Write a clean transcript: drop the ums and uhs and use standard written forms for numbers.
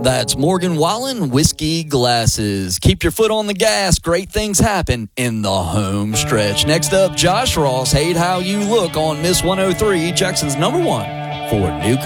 That's Morgan Wallen Whiskey Glasses. Keep your foot on the gas. Great things happen in the home stretch. Next up, Josh Ross, Hate How You Look on Miss 103, Jackson's number one for new